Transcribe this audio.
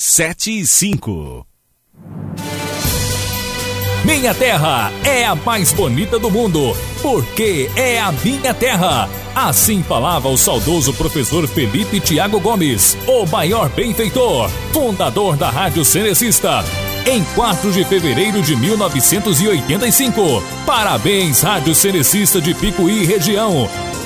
7:05. Minha terra é a mais bonita do mundo, porque é a minha terra. Assim falava o saudoso professor Felipe Thiago Gomes, o maior benfeitor, fundador da Rádio Cenecista, em 4 de fevereiro de 1985. Parabéns, Rádio Cenecista de Picuí região.